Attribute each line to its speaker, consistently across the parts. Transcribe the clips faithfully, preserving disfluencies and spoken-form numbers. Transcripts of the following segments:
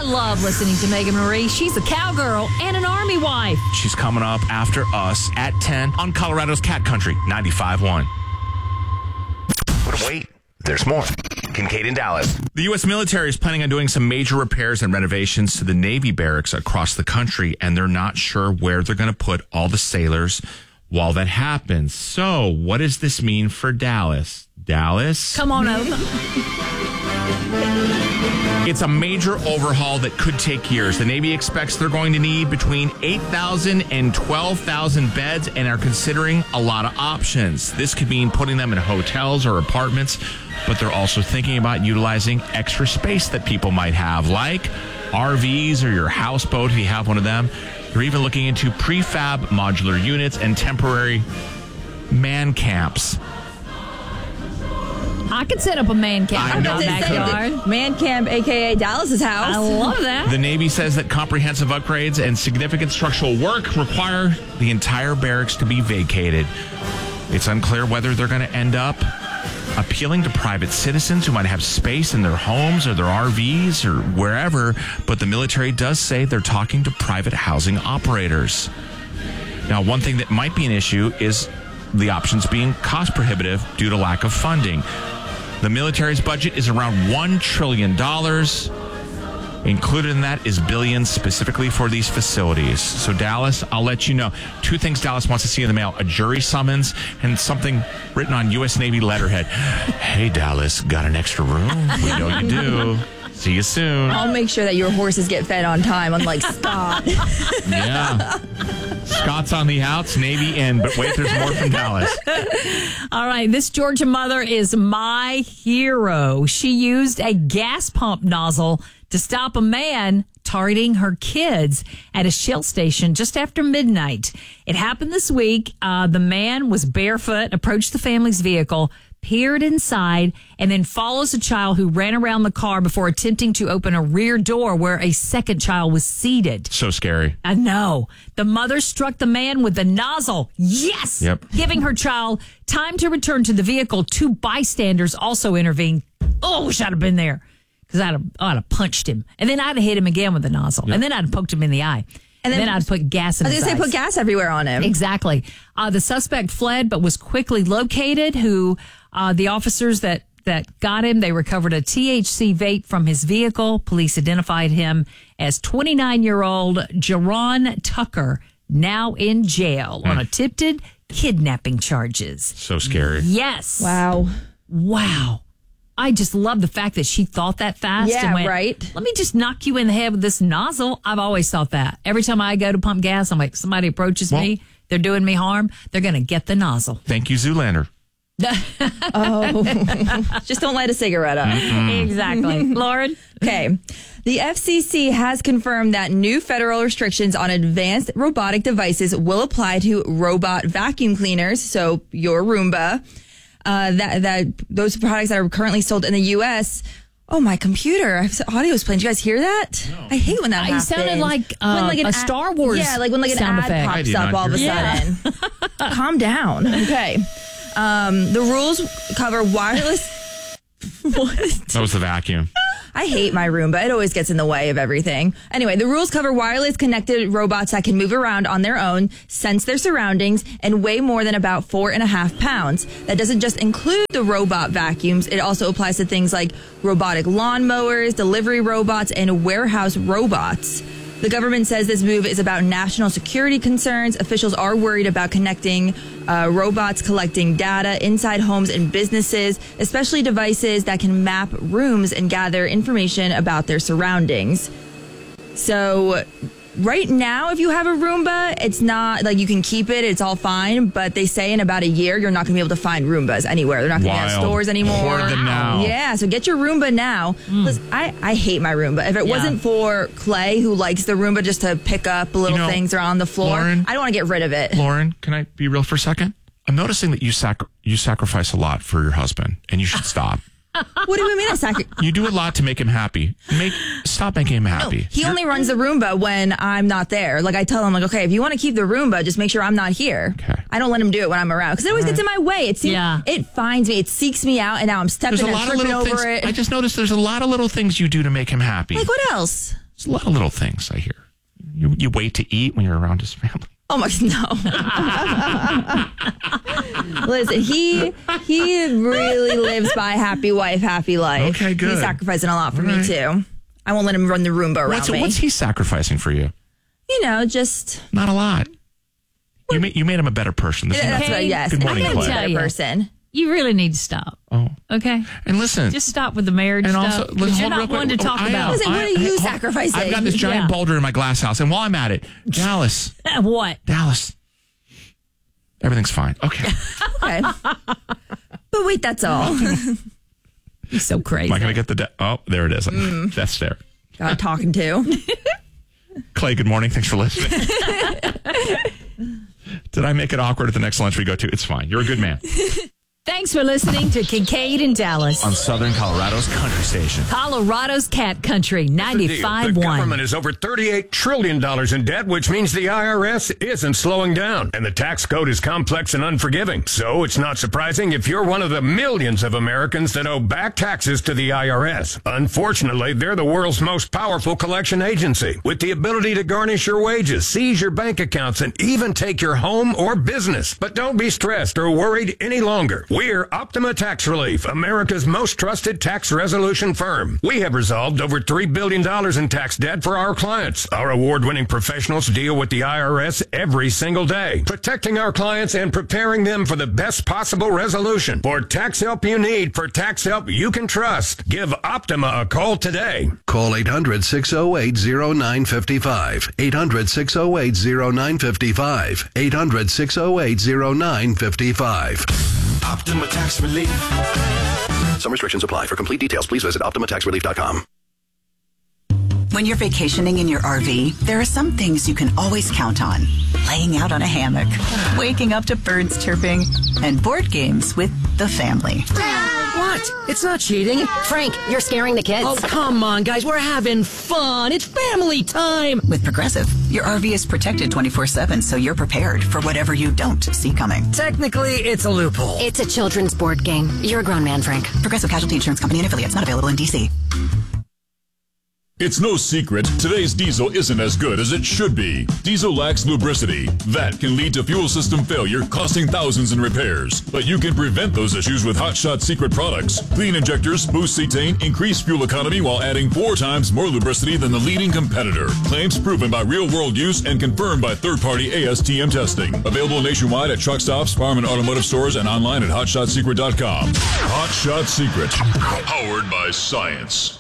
Speaker 1: love listening to Megan Marie. She's a cowgirl and an Army wife.
Speaker 2: She's coming up after us at ten on Colorado's Cat Country ninety-five point one. But wait, there's more. Kincaid in Dallas. The U S military is planning on doing some major repairs and renovations to the Navy barracks across the country, and they're not sure where they're going to put all the sailors while that happens. So, what does this mean for Dallas? Dallas?
Speaker 1: Come on over.
Speaker 2: It's a major overhaul that could take years. The Navy expects they're going to need between eight thousand and twelve thousand beds and are considering a lot of options. This could mean putting them in hotels or apartments, but they're also thinking about utilizing extra space that people might have, like R Vs or your houseboat if you have one of them. They're even looking into prefab modular units and temporary man camps.
Speaker 1: I could set up a man camp in my backyard.
Speaker 3: Man camp, a k a. Dallas's house.
Speaker 1: I love that.
Speaker 2: The Navy says that comprehensive upgrades and significant structural work require the entire barracks to be vacated. It's unclear whether they're going to end up appealing to private citizens who might have space in their homes or their R Vs or wherever, but the military does say they're talking to private housing operators. Now, one thing that might be an issue is the options being cost prohibitive due to lack of funding. The military's budget is around one trillion dollars. Included in that is billions specifically for these facilities. So Dallas, I'll let you know. Two things Dallas wants to see in the mail: a jury summons and something written on U S Navy letterhead. Hey, Dallas, got an extra room? We know you do. See you soon.
Speaker 3: I'll make sure that your horses get fed on time, unlike Scott.
Speaker 2: Yeah. Scott's on the outs, Navy in, but wait, there's more from Dallas.
Speaker 1: All right, this Georgia mother is my hero. She used a gas pump nozzle to stop a man targeting her kids at a Shell station just after midnight. It happened this week. Uh, the man was barefoot, approached the family's vehicle, peered inside, and then follows a child who ran around the car before attempting to open a rear door where a second child was seated.
Speaker 2: So scary.
Speaker 1: I know. The mother struck the man with the nozzle. Yes!
Speaker 2: Yep.
Speaker 1: Giving her child time to return to the vehicle. Two bystanders also intervened. Oh, wish I'd have been there. Because I'd have, I'd have punched him. And then I'd have hit him again with the nozzle. Yep. And then I'd have poked him in the eye. And then, and then I'd put gas in his eyes.
Speaker 3: I was going to say, put gas everywhere on him.
Speaker 1: Exactly. Uh, the suspect fled, but was quickly located. Who uh, the officers that, that got him, they recovered a T H C vape from his vehicle. Police identified him as twenty-nine-year-old Jerron Tucker, now in jail mm. on attempted kidnapping charges.
Speaker 2: So scary.
Speaker 1: Yes.
Speaker 3: Wow.
Speaker 1: Wow. I just love the fact that she thought that fast.
Speaker 3: Yeah,
Speaker 1: and went,
Speaker 3: right.
Speaker 1: Let me just knock you in the head with this nozzle. I've always thought that. Every time I go to pump gas, I'm like, somebody approaches well, me, they're doing me harm, they're going to get the nozzle.
Speaker 2: Thank you, Zoolander.
Speaker 3: Oh, just don't light a cigarette up.
Speaker 2: Mm-mm.
Speaker 1: Exactly. Lauren?
Speaker 3: Okay. The F C C has confirmed that new federal restrictions on advanced robotic devices will apply to robot vacuum cleaners, so your Roomba. Uh, that that those products that are currently sold in the U S. Oh, my computer! Audio is playing. Did you guys hear that? No. I hate when that
Speaker 1: it
Speaker 3: happens.
Speaker 1: It sounded like, uh, when like an a ad, Star Wars.
Speaker 3: Yeah, like when like an
Speaker 1: sound
Speaker 3: ad
Speaker 1: effect.
Speaker 3: pops up all of a sudden. Yeah. Calm down. Okay. Um, the rules cover wireless. What?
Speaker 2: That was the vacuum.
Speaker 3: I hate my Roomba. It always gets in the way of everything. Anyway, the rules cover wireless connected robots that can move around on their own, sense their surroundings, and weigh more than about four and a half pounds. That doesn't just include the robot vacuums. It also applies to things like robotic lawnmowers, delivery robots, and warehouse robots. The government says this move is about national security concerns. Officials are worried about connecting uh, robots collecting data inside homes and businesses, especially devices that can map rooms and gather information about their surroundings. So right now, if you have a Roomba, it's not like you can keep it. It's all fine. But they say in about a year, you're not going to be able to find Roombas anywhere. They're not going to have stores anymore.
Speaker 2: Hoard them now.
Speaker 3: Yeah, so get your Roomba now. Mm. Listen, I, I hate my Roomba. If it yeah. wasn't for Clay, who likes the Roomba just to pick up little you know, things that are on the floor,
Speaker 2: Lauren,
Speaker 3: I don't want to get rid of it.
Speaker 2: Lauren, can I be real for a second? I'm noticing that you sac- you sacrifice a lot for your husband, and you should stop.
Speaker 3: What do you mean I sacrifice?
Speaker 2: You do a lot to make him happy. Make Stop making him happy.
Speaker 3: No, he You're- only runs the Roomba when I'm not there. Like I tell him, like, okay, if you want to keep the Roomba, just make sure I'm not here.
Speaker 2: Okay.
Speaker 3: I don't let him do it when I'm around because it always right. gets in my way. It seems, yeah. It finds me. It seeks me out, and now I'm stepping and tripping over
Speaker 2: things,
Speaker 3: it.
Speaker 2: I just noticed there's a lot of little things you do to make him happy.
Speaker 3: Like what else?
Speaker 2: There's a lot of little things I hear. You, you wait to eat when you're around his family.
Speaker 3: Oh my, no. Listen, he he really lives by happy wife, happy life.
Speaker 2: Okay, good.
Speaker 3: He's sacrificing a lot for
Speaker 2: All
Speaker 3: me
Speaker 2: right.
Speaker 3: too. I won't let him run the Roomba around
Speaker 2: What's,
Speaker 3: me.
Speaker 2: what's he sacrificing for you?
Speaker 3: You know, just
Speaker 2: Not a lot. You made, you made him a better person. This is
Speaker 3: that's
Speaker 2: not-
Speaker 3: what, yes.
Speaker 2: Good morning,
Speaker 3: I made him a
Speaker 2: Clay.
Speaker 3: better
Speaker 1: Tell ya.
Speaker 3: person.
Speaker 1: You really need to stop.
Speaker 2: Oh.
Speaker 1: Okay?
Speaker 2: And listen.
Speaker 1: Just stop with the marriage
Speaker 2: And
Speaker 1: stuff.
Speaker 2: also,
Speaker 1: 'cause
Speaker 2: let's
Speaker 1: you're
Speaker 2: hold real
Speaker 1: not
Speaker 2: quick.
Speaker 1: one to talk
Speaker 2: I am.
Speaker 1: about.
Speaker 3: Listen, what
Speaker 2: I-
Speaker 3: are you
Speaker 2: hold-
Speaker 3: sacrificing?
Speaker 2: I've got this giant
Speaker 1: Yeah.
Speaker 2: boulder in my glass house. And while I'm at it, Dallas,
Speaker 1: What?
Speaker 2: Dallas, everything's fine. Okay.
Speaker 3: Okay. But wait, that's all.
Speaker 1: You're so crazy.
Speaker 2: Am I going to get the... De- oh, there it is.
Speaker 3: Mm.
Speaker 2: That's there.
Speaker 3: God talking to.
Speaker 2: Clay, good morning. Thanks for listening. Did I make it awkward at the next lunch we go to? It's fine. You're a good man.
Speaker 1: Thanks for listening to Kincaid and Dallas.
Speaker 4: On Southern Colorado's country station.
Speaker 1: Colorado's Cat Country, ninety-five
Speaker 5: The
Speaker 1: one.
Speaker 5: government is over thirty-eight trillion dollars in debt, which means the I R S isn't slowing down. And the tax code is complex and unforgiving. So it's not surprising if you're one of the millions of Americans that owe back taxes to the I R S. Unfortunately, they're the world's most powerful collection agency, with the ability to garnish your wages, seize your bank accounts, and even take your home or business. But don't be stressed or worried any longer. We're Optima Tax Relief, America's most trusted tax resolution firm. We have resolved over three billion dollars in tax debt for our clients. Our award-winning professionals deal with the I R S every single day, protecting our clients and preparing them for the best possible resolution. For tax help you need, for tax help you can trust, give Optima a call today.
Speaker 6: Call eight hundred, six oh eight, oh nine five five. eight hundred, six oh eight, oh nine five five. eight hundred, six oh eight, oh nine five five.
Speaker 4: Optima Tax Relief.
Speaker 6: Some restrictions apply. For complete details, please visit optima tax relief dot com.
Speaker 7: When you're vacationing in your R V, there are some things you can always count on. Laying out on a hammock, waking up to birds chirping, and board games with the family.
Speaker 8: What? It's not cheating.
Speaker 9: Frank, you're scaring the kids.
Speaker 8: Oh, come on, guys. We're having fun. It's family time.
Speaker 7: With Progressive, your R V is protected twenty-four seven, so you're prepared for whatever you don't see coming.
Speaker 8: Technically, it's a loophole.
Speaker 9: It's a children's board game. You're a grown man, Frank.
Speaker 7: Progressive Casualty Insurance Company and affiliates, not available in D C.
Speaker 10: It's no secret, today's diesel isn't as good as it should be. Diesel lacks lubricity. That can lead to fuel system failure, costing thousands in repairs. But you can prevent those issues with Hot Shot Secret products. Clean injectors, boost cetane, increase fuel economy while adding four times more lubricity than the leading competitor. Claims proven by real-world use and confirmed by third-party A S T M testing. Available nationwide at truck stops, farm and automotive stores, and online at hot shot secret dot com. Hot Shot Secret, powered by science.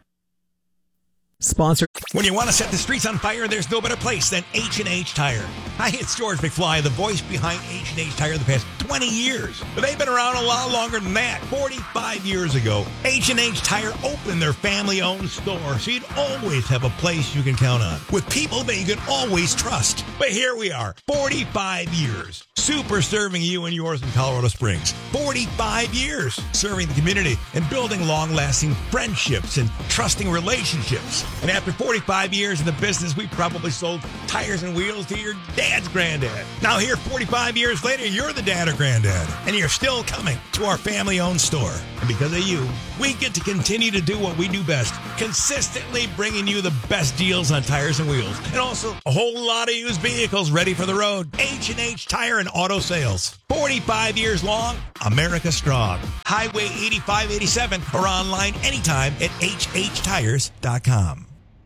Speaker 11: Sponsor.
Speaker 12: When you want to set the streets on fire, there's no better place than H and H Tire. Hi, it's George McFly, the voice behind H and H Tire the past twenty years. But they've been around a lot longer than that. forty-five years ago, H and H Tire opened their family-owned store, so you'd always have a place you can count on, with people that you can always trust. But here we are, forty-five years, super serving you and yours in Colorado Springs. forty-five years serving the community and building long-lasting friendships and trusting relationships. And after forty-five years in the business, we probably sold tires and wheels to your dad's granddad. Now here, forty-five years later, you're the dad or granddad, and you're still coming to our family-owned store. And because of you, we get to continue to do what we do best, consistently bringing you the best deals on tires and wheels, and also a whole lot of used vehicles ready for the road. H and H Tire and Auto Sales. forty-five years long, America strong. Highway eighty-five eighty-seven or online anytime at h h tires dot com.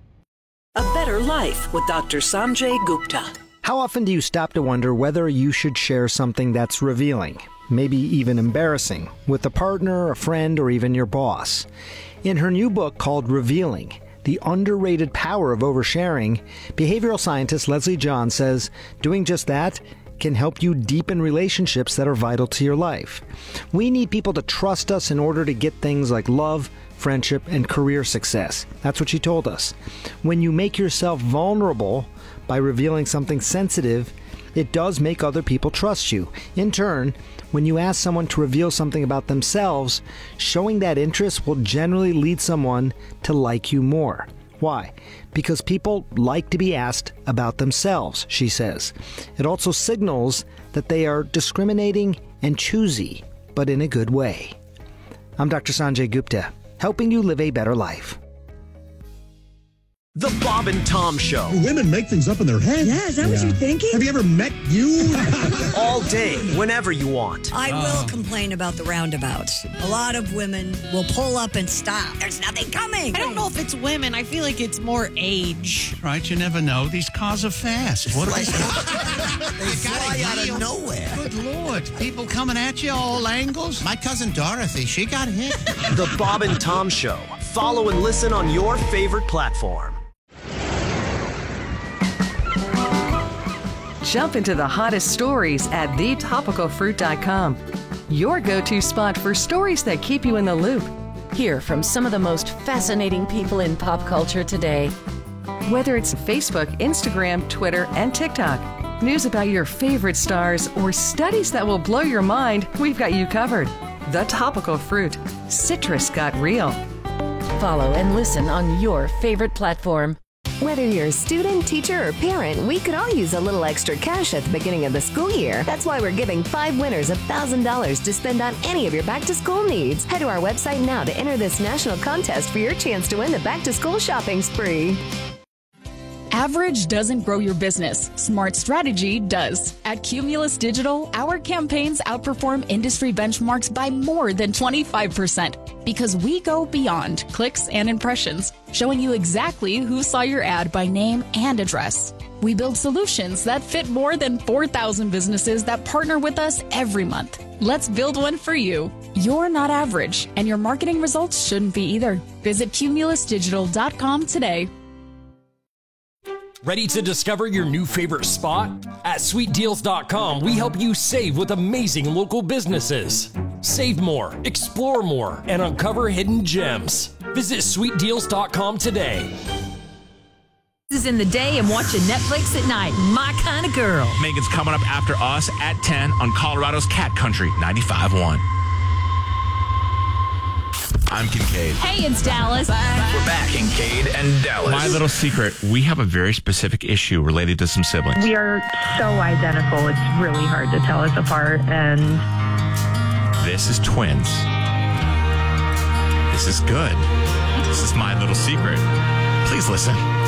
Speaker 13: A Better Life with Doctor Sanjay Gupta.
Speaker 11: How often do you stop to wonder whether you should share something that's revealing, maybe even embarrassing, with a partner, a friend, or even your boss? In her new book called Revealing, The Underrated Power of Oversharing, behavioral scientist Leslie John says doing just that can help you deepen relationships that are vital to your life. We need people to trust us in order to get things like love, friendship, and career success. That's what she told us. When you make yourself vulnerable by revealing something sensitive, it does make other people trust you. In turn, when you ask someone to reveal something about themselves, showing that interest will generally lead someone to like you more. Why? Because people like to be asked about themselves, she says. It also signals that they are discriminating and choosy, but in a good way. I'm Doctor Sanjay Gupta, helping you live a better life.
Speaker 14: The Bob and Tom Show.
Speaker 15: Women make things up in their heads.
Speaker 16: Yeah, is that yeah. what you're thinking?
Speaker 15: Have you ever met you?
Speaker 14: All day, whenever you want.
Speaker 16: I will complain about the roundabouts. A lot of women will pull up and stop. There's nothing coming.
Speaker 17: I don't know if it's women. I feel like it's more age.
Speaker 18: Right, you never know. These cars are fast. What are they?
Speaker 19: They fly out of nowhere.
Speaker 18: Good Lord. People coming at you all angles. My cousin Dorothy, she got hit.
Speaker 14: The Bob and Tom Show. Follow and listen on your favorite platform.
Speaker 20: Jump into the hottest stories at the topical fruit dot com. Your go-to spot for stories that keep you in the loop.
Speaker 9: Hear from some of the most fascinating people in pop culture today.
Speaker 20: Whether it's Facebook, Instagram, Twitter, and TikTok, news about your favorite stars, or studies that will blow your mind, we've got you covered. The Topical Fruit. Citrus got real.
Speaker 9: Follow and listen on your favorite platform.
Speaker 21: Whether you're a student, teacher, or parent, we could all use a little extra cash at the beginning of the school year. That's why we're giving five winners one thousand dollars to spend on any of your back-to-school needs. Head to our website now to enter this national contest for your chance to win the back-to-school shopping spree.
Speaker 22: Average doesn't grow your business. Smart strategy does. At Cumulus Digital, our campaigns outperform industry benchmarks by more than twenty-five percent because we go beyond clicks and impressions, showing you exactly who saw your ad by name and address. We build solutions that fit more than four thousand businesses that partner with us every month. Let's build one for you. You're not average, and your marketing results shouldn't be either. Visit cumulus digital dot com today.
Speaker 23: Ready to discover your new favorite spot? At sweet deals dot com, we help you save with amazing local businesses. Save more, explore more, and uncover hidden gems. Visit sweet deals dot com today.
Speaker 1: This is in the day and watching Netflix at night. My kind of girl.
Speaker 2: Megan's coming up after us at ten on Colorado's Cat Country ninety-five point one. I'm Kincaid.
Speaker 1: Hey, it's Dallas.
Speaker 2: Bye.
Speaker 4: We're back, Kincaid and Dallas.
Speaker 2: My little secret, we have a very specific issue related to some siblings.
Speaker 24: We are so identical, it's really hard to tell us apart. And
Speaker 2: this is twins. This is good. This is my little secret. Please listen.